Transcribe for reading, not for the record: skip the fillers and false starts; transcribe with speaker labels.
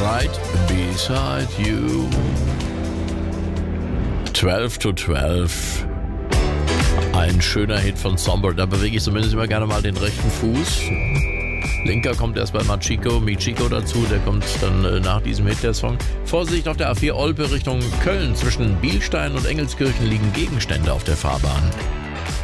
Speaker 1: Right Beside You. 12 to 12. Ein schöner Hit von Sombor. Da bewege ich zumindest immer gerne mal den rechten Fuß. Linker kommt erst bei Michiko dazu. Der kommt dann nach diesem Hit, der Song. Vorsicht auf der A4 Olpe Richtung Köln. Zwischen Bielstein und Engelskirchen liegen Gegenstände auf der Fahrbahn.